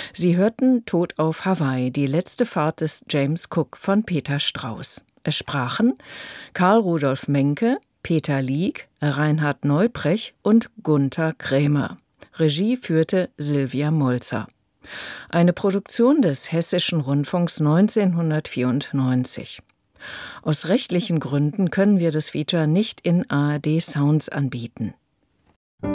Sie hörten Tod auf Hawaii, die letzte Fahrt des James Cook von Peter Strauß. Es sprachen Karl Rudolf Menke, Peter Liek, Reinhard Neubrech und Gunther Krämer. Regie führte Silvia Molzer. Eine Produktion des Hessischen Rundfunks 1994. Aus rechtlichen Gründen können wir das Feature nicht in ARD Sounds anbieten.